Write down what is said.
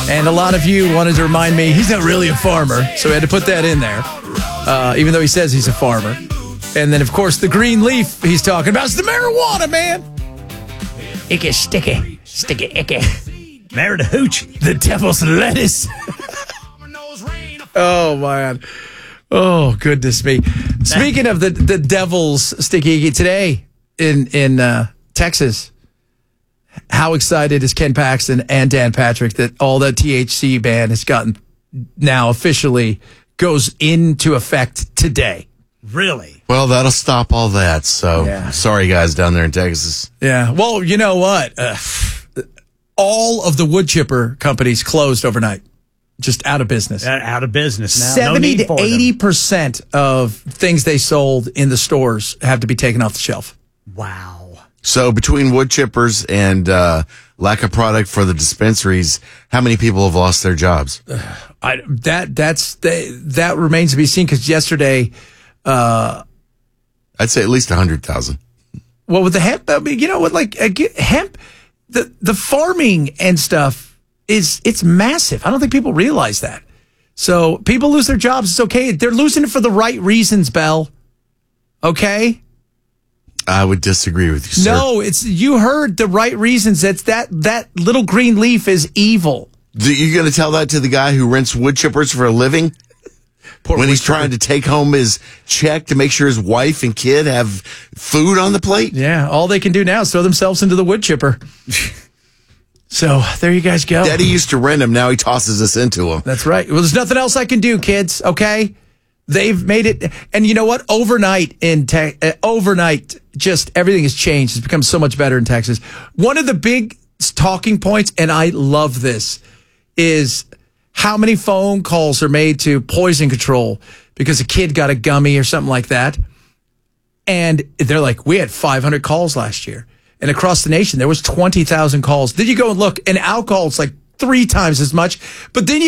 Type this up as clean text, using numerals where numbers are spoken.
And a lot of you wanted to remind me he's not really a farmer, so we had to put that in there, even though he says he's a farmer. And then, of course, the green leaf he's talking about is the marijuana, man. Icky, sticky, icky. Married a hoochie. The devil's lettuce. Oh, man. Oh, goodness me. Speaking of the devil's sticky icky, today in Texas, how excited is Ken Paxton and Dan Patrick that all the THC ban has gotten now officially goes into effect today? Really? Well, that'll stop all that. So, Yeah. Sorry, guys, down there in Texas. Yeah. Well, you know what? All of the wood chipper companies closed overnight, just out of business. Out of business now. 70 no to 80% of things they sold in the stores have to be taken off the shelf. Wow. So between wood chippers and lack of product for the dispensaries, how many people have lost their jobs? That remains to be seen, because yesterday, I'd say at least 100,000. well, with the hemp, I mean, you know what, like hemp, the farming and stuff it's massive. I don't think people realize that. So people lose their jobs. It's okay. They're losing it for the right reasons, Bell. Okay? I would disagree with you, sir. No, you heard the right reasons. It's that little green leaf is evil. You going to tell that to the guy who rents wood chippers for a living? When he's trying to take home his check to make sure his wife and kid have food on the plate? Yeah, all they can do now is throw themselves into the wood chipper. So there you guys go. Daddy used to rent him. Now he tosses us into them. That's right. Well, there's nothing else I can do, kids. Okay, they've made it, and you know what? Overnight, just everything has changed. It's become so much better in Texas. One of the big talking points, and I love this, is how many phone calls are made to poison control because a kid got a gummy or something like that. And they're like, we had 500 calls last year. And across the nation, there was 20,000 calls. Then you go and look, and alcohol is like 3 times as much. But then you